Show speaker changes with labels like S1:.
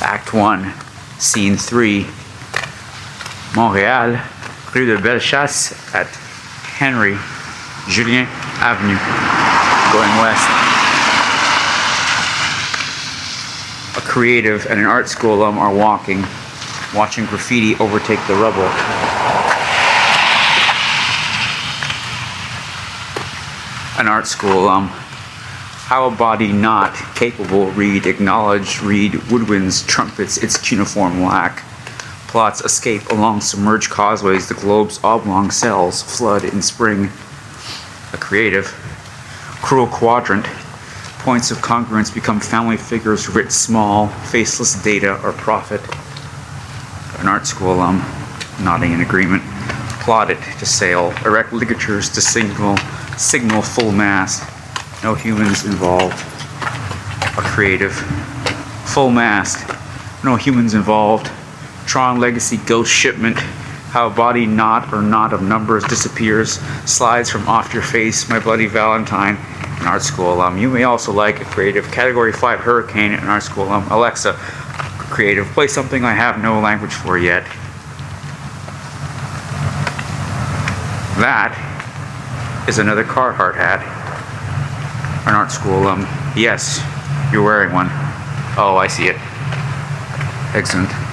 S1: Act 1, Scene 3, Montréal, Rue de Bellechasse at Henry Julien Avenue, going west. A creative and an art school alum are walking, watching graffiti overtake the rubble. An art school alum. How a body not capable read, acknowledge, read, woodwinds, trumpets, its cuneiform lack. Plots escape along submerged causeways, the globe's oblong cells flood in spring. A creative. Cruel quadrant. Points of congruence become family figures writ small, faceless data or profit. An art school alum, nodding in agreement. Plotted to sail, erect ligatures to signal full mast. No humans involved. A creative. Full mast. No humans involved. Tron Legacy Ghost Shipment. How a body not or not of numbers disappears. Slides from off your face. My Bloody Valentine. An art school alum. You may also like a creative. Category 5 Hurricane. An art school alum. Alexa. Creative. Play something I have no language for yet. That is another Carhartt hat. An art school alum. Yes, you're wearing one. Oh, I see it. Excellent.